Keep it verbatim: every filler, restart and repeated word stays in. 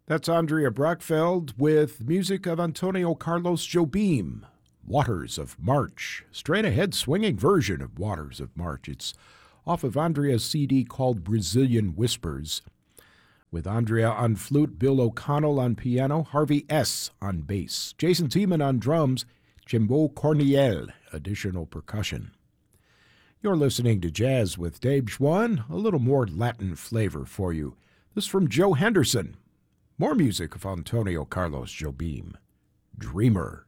That's Andrea Brockfeld with music of Antonio Carlos Jobim, Waters of March. Straight ahead swinging version of Waters of March. It's off of Andrea's C D called Brazilian Whispers, with Andrea on flute, Bill O'Connell on piano, Harvey S. on bass, Jason Tiemann on drums, Jimbo Corniel, additional percussion. You're listening to Jazz with Dave Schwann, a little more Latin flavor for you. This is from Joe Henderson. More music of Antonio Carlos Jobim, Dreamer.